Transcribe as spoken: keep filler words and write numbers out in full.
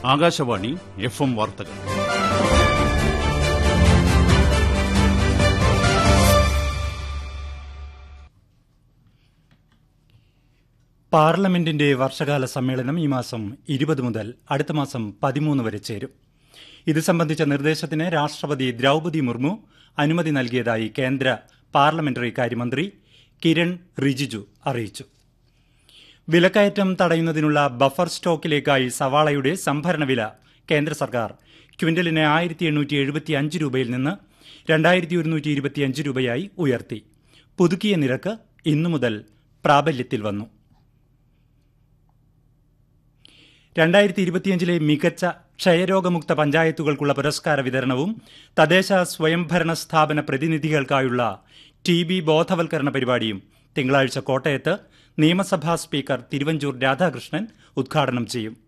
Akashvani F M വാർത്തകൾ. പാർലമെന്റിന്റെ വർഷകാല സമ്മേളനം ഈ മാസം ഇരുപത് മുതൽ അടുത്ത മാസം പതിമൂന്ന് വരെ ചേരും. ഇത് സംബന്ധിച്ച നിർദ്ദേശത്തിന് രാഷ്ട്രപതി ദ്രൌപദി മുർമു അനുമതി നൽകിയതായി കേന്ദ്ര പാർലമെന്ററി കാര്യമന്ത്രി കിരൺ റിജിജു അറിയിച്ചു. വിലക്കയറ്റം തടയുന്നതിനുള്ള ബഫർ സ്റ്റോക്കിലേക്കായി സവാളയുടെ സംഭരണ വില കേന്ദ്ര സർക്കാർ ക്വിന്റലിന് ആയിരത്തി എണ്ണൂറ്റി എഴുപത്തി അഞ്ച് രൂപയിൽ നിന്ന് രണ്ടായിരത്തി ഒരുന്നൂറ്റി ഇരുപത്തിയഞ്ച് രൂപയായി ഉയർത്തി. പുതുക്കിയ നിരക്ക് ഇന്നു മുതൽ പ്രാബല്യത്തിൽ വന്നു. രണ്ടായിരത്തി ഇരുപത്തിയഞ്ചിലെ മികച്ച ക്ഷയരോഗമുക്ത പഞ്ചായത്തുകൾക്കുള്ള പുരസ്കാര വിതരണവും തദ്ദേശ സ്വയംഭരണ സ്ഥാപന പ്രതിനിധികൾക്കായുള്ള ടി ബി ബോധവൽക്കരണ പരിപാടിയും തിങ്കളാഴ്ച കോട്ടയത്ത് നിയമസഭാ സ്പീക്കർ തിരുവഞ്ചൂർ രാധാകൃഷ്ണൻ ഉദ്ഘാടനം ചെയ്യും.